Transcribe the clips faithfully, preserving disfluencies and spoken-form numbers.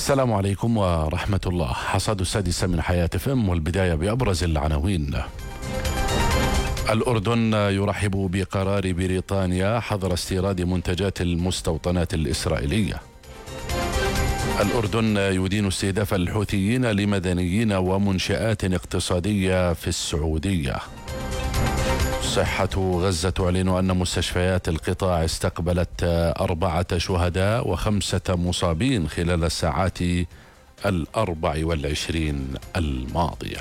السلام عليكم ورحمة الله. حصاد السادسة من حياة فم، والبداية بأبرز العناوين. الأردن يرحب بقرار بريطانيا حظر استيراد منتجات المستوطنات الإسرائيلية. الأردن يدين استهداف الحوثيين لمدنيين ومنشآت اقتصادية في السعودية. صحة غزة تعلن أن مستشفيات القطاع استقبلت أربعة شهداء وخمسة مصابين خلال الساعات الأربع والعشرين الماضية.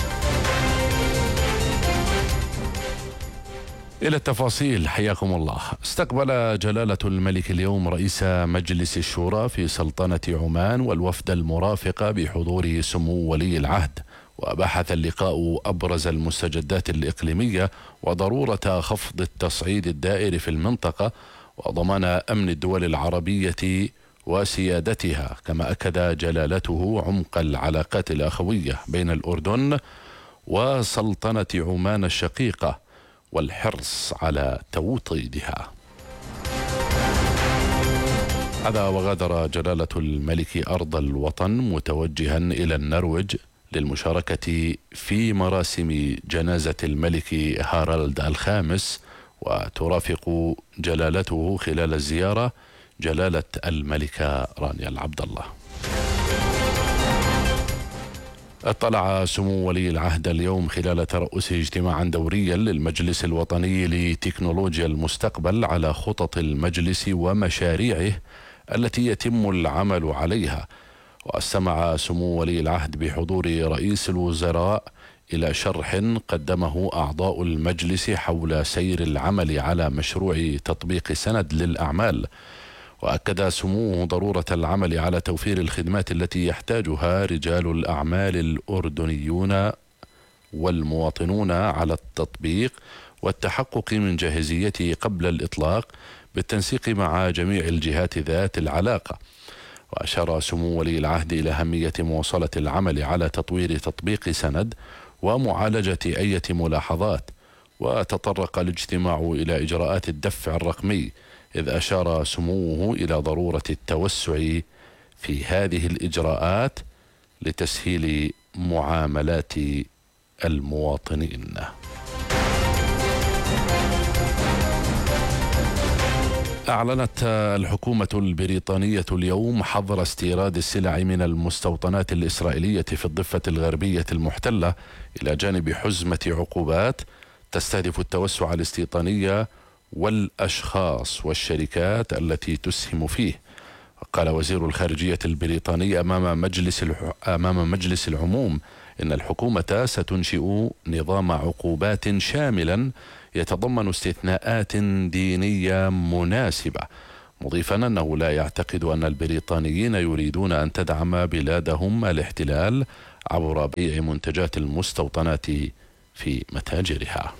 إلى التفاصيل، حياكم الله. استقبل جلالة الملك اليوم رئيس مجلس الشورى في سلطنة عمان والوفد المرافق بحضور سمو ولي العهد، وبحث اللقاء أبرز المستجدات الإقليمية وضرورة خفض التصعيد الدائري في المنطقة وضمان أمن الدول العربية وسيادتها. كما أكد جلالته عمق العلاقات الأخوية بين الأردن وسلطنة عمان الشقيقة والحرص على توطيدها. هذا وغادر جلالة الملك أرض الوطن متوجها إلى النرويج للمشاركة في مراسم جنازة الملك هارالد الخامس، وترافق جلالته خلال الزيارة جلالة الملكة رانيا العبد الله. اطلع سمو ولي العهد اليوم خلال ترأسه اجتماعا دوريا للمجلس الوطني لتكنولوجيا المستقبل على خطط المجلس ومشاريعه التي يتم العمل عليها. واستمع سمو ولي العهد بحضور رئيس الوزراء إلى شرح قدمه أعضاء المجلس حول سير العمل على مشروع تطبيق سند للأعمال. وأكد سموه ضرورة العمل على توفير الخدمات التي يحتاجها رجال الأعمال الأردنيون والمواطنون على التطبيق والتحقق من جاهزيته قبل الإطلاق بالتنسيق مع جميع الجهات ذات العلاقة. وأشار سمو ولي العهد إلى أهمية مواصلة العمل على تطوير تطبيق سند ومعالجة أي ملاحظات. وتطرق الاجتماع إلى إجراءات الدفع الرقمي، إذ أشار سموه إلى ضرورة التوسع في هذه الإجراءات لتسهيل معاملات المواطنين. أعلنت الحكومة البريطانية اليوم حظر استيراد السلع من المستوطنات الإسرائيلية في الضفة الغربية المحتلة، إلى جانب حزمة عقوبات تستهدف التوسع الاستيطاني والأشخاص والشركات التي تسهم فيه. قال وزير الخارجية البريطاني أمام مجلس أمام مجلس العموم إن الحكومة ستنشئ نظام عقوبات شاملا يتضمن استثناءات دينية مناسبة، مضيفا أنه لا يعتقد أن البريطانيين يريدون أن تدعم بلادهم الاحتلال عبر بيع منتجات المستوطنات في متاجرها.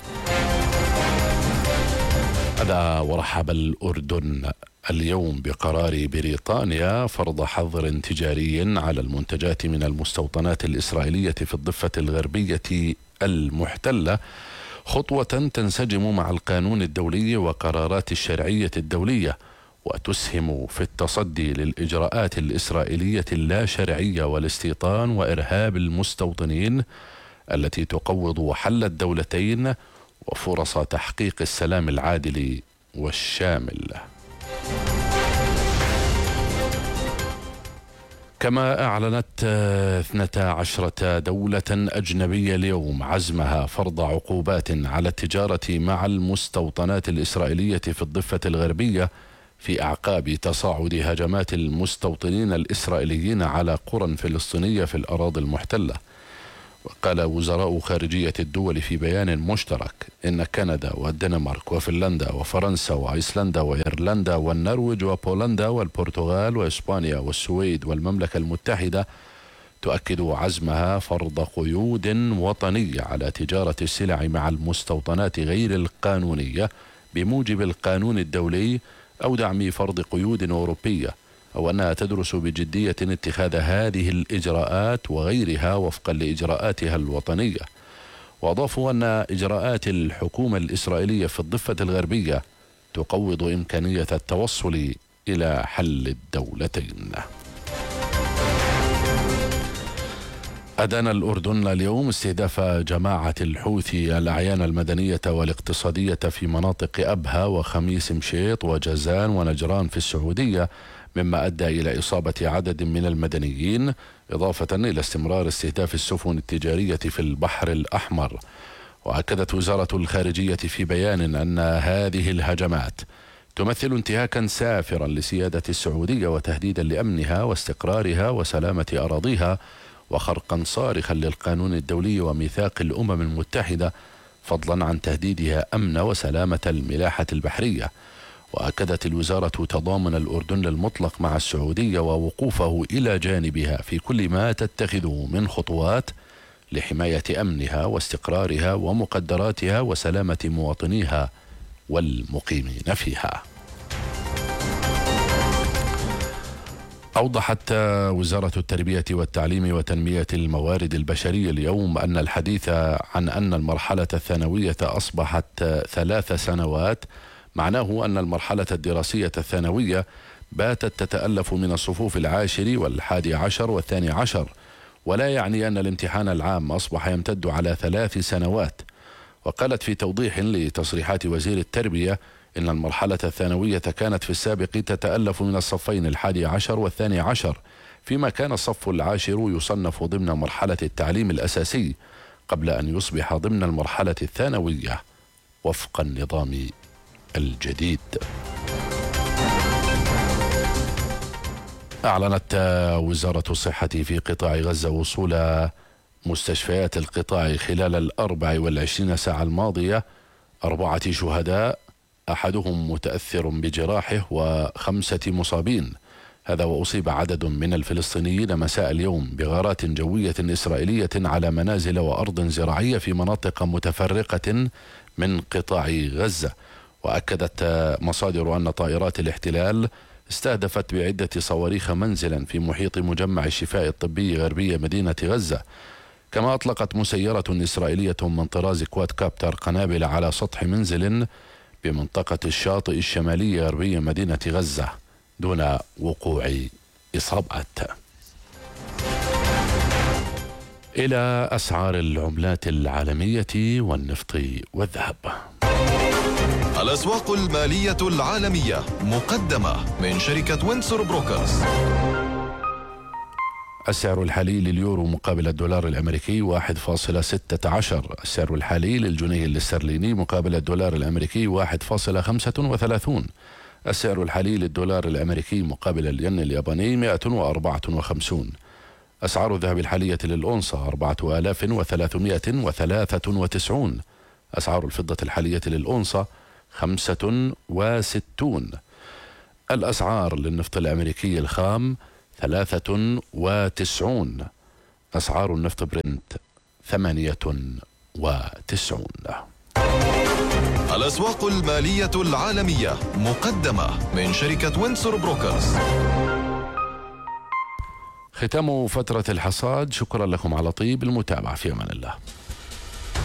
هذا ورحب الأردن اليوم بقرار بريطانيا فرض حظر تجاري على المنتجات من المستوطنات الإسرائيلية في الضفة الغربية المحتلة، خطوة تنسجم مع القانون الدولي وقرارات الشرعية الدولية، وتسهم في التصدي للإجراءات الإسرائيلية اللا شرعية والاستيطان وإرهاب المستوطنين التي تقوض حل الدولتين وفرص تحقيق السلام العادل والشامل. كما أعلنت اثنتا عشرة دولة أجنبية اليوم عزمها فرض عقوبات على التجارة مع المستوطنات الإسرائيلية في الضفة الغربية في أعقاب تصاعد هجمات المستوطنين الإسرائيليين على قرى فلسطينية في الأراضي المحتلة. وقال وزراء خارجية الدول في بيان مشترك إن كندا والدنمارك وفنلندا وفرنسا وأيسلندا وإيرلندا والنرويج وبولندا والبرتغال وإسبانيا والسويد والمملكة المتحدة تؤكد عزمها فرض قيود وطنية على تجارة السلع مع المستوطنات غير القانونية بموجب القانون الدولي أو دعم فرض قيود أوروبية، أو أنها تدرس بجدية اتخاذ هذه الإجراءات وغيرها وفقا لإجراءاتها الوطنية. وأضافوا أن إجراءات الحكومة الإسرائيلية في الضفة الغربية تقوض إمكانية التوصل إلى حل الدولتين. أدان الأردن اليوم استهداف جماعة الحوثي الأعيان المدنية والاقتصادية في مناطق أبها وخميس مشيط وجازان ونجران في السعودية، مما أدى إلى إصابة عدد من المدنيين، إضافة إلى استمرار استهداف السفن التجارية في البحر الأحمر. وأكدت وزارة الخارجية في بيان أن هذه الهجمات تمثل انتهاكا سافرا لسيادة السعودية وتهديدا لأمنها واستقرارها وسلامة أراضيها، وخرقا صارخا للقانون الدولي وميثاق الأمم المتحدة، فضلا عن تهديدها أمن وسلامة الملاحة البحرية. وأكدت الوزارة تضامن الأردن المطلق مع السعودية ووقوفه إلى جانبها في كل ما تتخذه من خطوات لحماية أمنها واستقرارها ومقدراتها وسلامة مواطنيها والمقيمين فيها. أوضحت وزارة التربية والتعليم وتنمية الموارد البشرية اليوم أن الحديث عن أن المرحلة الثانوية أصبحت ثلاث سنوات معناه أن المرحلة الدراسية الثانوية باتت تتألف من الصفوف العاشر والحادي عشر والثاني عشر، ولا يعني أن الامتحان العام أصبح يمتد على ثلاث سنوات. وقالت في توضيح لتصريحات وزير التربية إن المرحلة الثانوية كانت في السابق تتألف من الصفين الحادي عشر والثاني عشر، فيما كان الصف العاشر يصنف ضمن مرحلة التعليم الأساسي قبل أن يصبح ضمن المرحلة الثانوية وفق النظام الجديد. أعلنت وزارة الصحة في قطاع غزة وصول مستشفيات القطاع خلال الأربع والعشرين ساعة الماضية أربعة شهداء، أحدهم متأثر بجراحه وخمسة مصابين. هذا وأصيب عدد من الفلسطينيين مساء اليوم بغارات جوية إسرائيلية على منازل وأرض زراعية في مناطق متفرقة من قطاع غزة. وأكدت مصادر أن طائرات الاحتلال استهدفت بعدة صواريخ منزلا في محيط مجمع الشفاء الطبي غربية مدينة غزة. كما أطلقت مسيرة إسرائيلية من طراز كواد كابتر قنابل على سطح منزل بمنطقة الشاطئ الشمالي غربي مدينة غزة دون وقوع إصابات. إلى أسعار العملات العالمية والنفط والذهب. الأسواق المالية العالمية مقدمة من شركة وينسور بروكرز. السعر الحالي لليورو مقابل الدولار الأمريكي واحد فاصلة ستة عشر. السعر الحالي للجنيه الاسترليني مقابل الدولار الأمريكي واحد فاصلة خمسة وثلاثين. السعر الحالي للدولار الأمريكي مقابل الين الياباني مئة وأربعة وخمسين. أسعار الذهب الحالية للأونصة أربعة آلاف وثلاثمئة وثلاثة وتسعين. أسعار الفضة الحالية للأونصة خمسة وستون. الأسعار للنفط الأمريكي الخام ثلاثة وتسعون. أسعار النفط برنت ثمانية وتسعون. الأسواق المالية العالمية مقدمة من شركة وينسور بروكرز. ختام فترة الحصاد. شكرا لكم على طيب المتابعة، في أمان الله.